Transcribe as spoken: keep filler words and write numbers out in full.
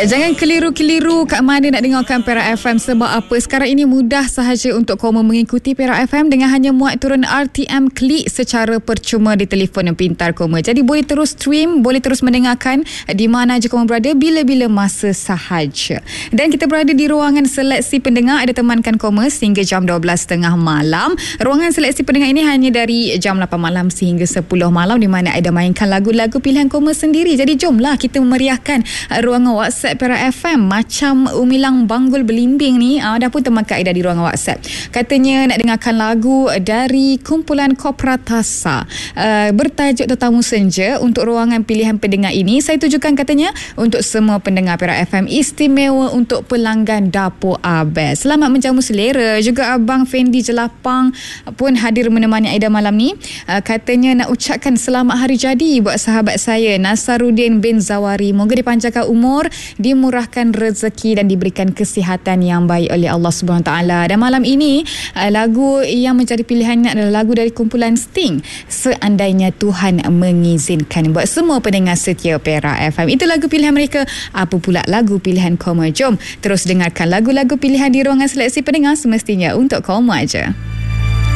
Ya, jangan keliru-keliru kat mana nak dengarkan Perak F M. Sebab apa? Sekarang ini mudah sahaja untuk kau mengikuti Perak F M dengan hanya muat turun R T M Klik secara percuma di telefon pintar koma. Jadi boleh terus stream, boleh terus mendengarkan di mana je kau berada, bila-bila masa sahaja. Dan kita berada di ruangan seleksi pendengar, ada temankan koma sehingga jam dua belas tiga puluh malam. Ruangan seleksi pendengar ini hanya dari jam lapan malam sehingga sepuluh malam, di mana ada mainkan lagu-lagu pilihan koma sendiri. Jadi jomlah kita memeriahkan ruangan WhatsApp Perak F M macam Umilang Banggul Belimbing ni. Ah, dah pun teman Kak Aida di ruangan WhatsApp. Katanya nak dengarkan lagu dari kumpulan Kopratasa uh, bertajuk Tetamu Senja untuk ruangan pilihan pendengar ini. Saya tujukan katanya untuk semua pendengar Perak F M, istimewa untuk pelanggan Dapur Abel. Selamat menjamu selera. Juga Abang Fendi Jelapang pun hadir menemani Aida malam ni. Uh, katanya nak ucapkan selamat hari jadi buat sahabat saya Nasaruddin bin Zawari. Moga dipanjangkan umur, dimurahkan rezeki dan diberikan kesihatan yang baik oleh Allah Subhanahu Wa Taala. Dan malam ini lagu yang menjadi pilihannya adalah lagu dari kumpulan Sting, Seandainya Tuhan Mengizinkan, buat semua pendengar setia Perak F M. Itu lagu pilihan mereka. Apa pula lagu pilihan koma? Jom terus dengarkan lagu-lagu pilihan di ruangan seleksi pendengar, semestinya untuk koma aja.